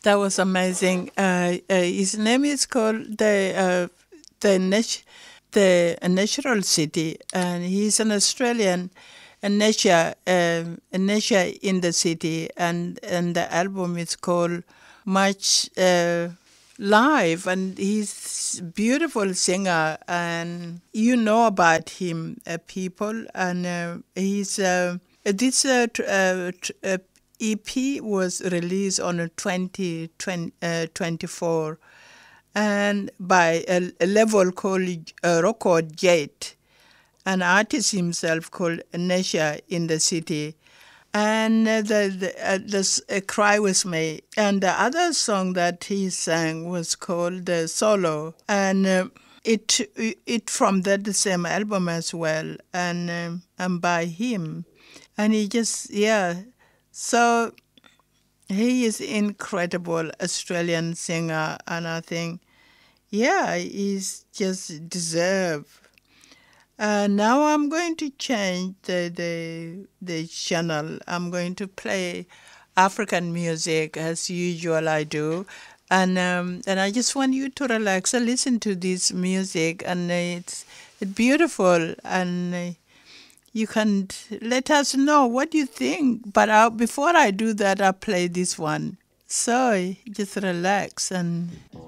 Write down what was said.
That was amazing. His name is called the Natural City, and he's an Australian, a nature in the city, and the album is called Much Live, and he's beautiful singer, and you know about him, people, and he's this EP was released on 2024 and by a label called Record Jet, an artist himself called Nesha in the city. And a Cry With Me. And the other song that he sang was called Solo. And it from that same album as well, and by him. And he just, yeah. So he is incredible Australian singer, and I think, yeah, he's just deserve. Now I'm going to change the channel. I'm going to play African music as usual I do, and I just want you to relax and listen to this music, and it's beautiful, and you can let us know what you think. But before I do that, I'll play this one. So just relax and